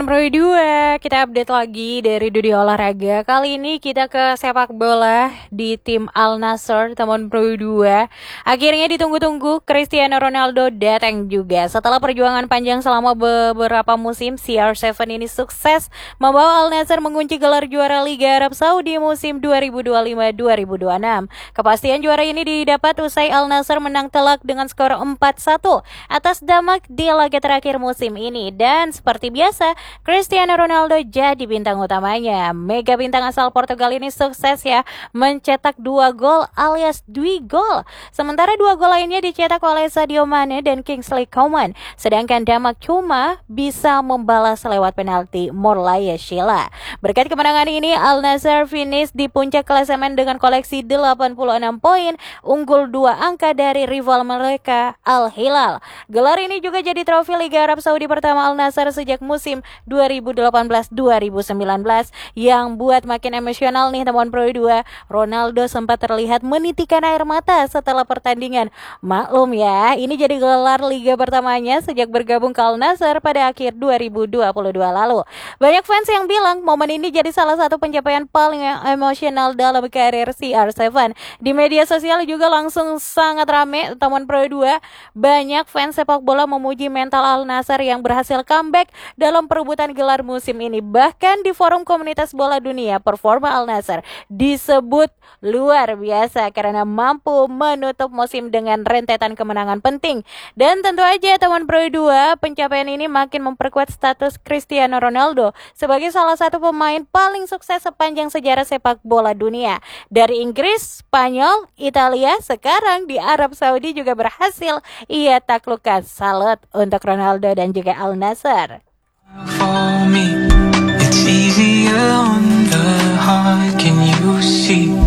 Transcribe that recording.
teman Pro 2, kita update lagi dari dunia olahraga. Kali ini kita ke sepak bola di tim Al Nassr, teman Pro 2. Akhirnya ditunggu-tunggu, Cristiano Ronaldo datang juga. Setelah perjuangan panjang selama beberapa musim, CR7 ini sukses membawa Al Nassr mengunci gelar juara Liga Arab Saudi musim 2025-2026. Kepastian juara ini didapat usai Al Nassr menang telak dengan skor 4-1 atas Damak di laga terakhir musim ini. Dan seperti biasa, Cristiano Ronaldo jadi bintang utamanya. Mega bintang asal Portugal ini sukses ya, mencetak 2 gol alias Dwi gol. Sementara 2 gol lainnya dicetak oleh Sadio Mane dan Kingsley Coman. Sedangkan Damak cuma bisa membalas lewat penalti Morlaye Sheila. Berkat kemenangan ini, Al Nassr finish di puncak klasemen dengan koleksi 86 poin, unggul 2 angka dari rival mereka Al Hilal. Gelar ini juga jadi trofi Liga Arab Saudi pertama Al Nassr sejak musim 2018-2019 yang buat makin emosional nih teman Pro 2. Ronaldo sempat terlihat menitikan air mata setelah pertandingan. Maklum ya, ini jadi gelar Liga pertamanya sejak bergabung ke Al Nassr pada akhir 2022 lalu. Banyak fans yang bilang momen ini jadi salah satu pencapaian paling emosional dalam karir CR7. Di media sosial juga langsung sangat rame teman Pro 2. Banyak fans sepak bola memuji mental Al Nassr yang berhasil comeback dalam perebutan gelar musim ini. Bahkan di forum komunitas bola dunia, performa Al Nassr disebut luar biasa karena mampu menutup musim dengan rentetan kemenangan penting. Dan tentu aja teman Pro 2, pencapaian ini makin memperkuat status Cristiano Ronaldo sebagai salah satu pemain paling sukses sepanjang sejarah sepak bola dunia. Dari Inggris, Spanyol, Italia, sekarang di Arab Saudi juga berhasil ia taklukkan. Salut untuk Ronaldo dan juga Al Nassr. For me, it's easier on the heart. Can you see?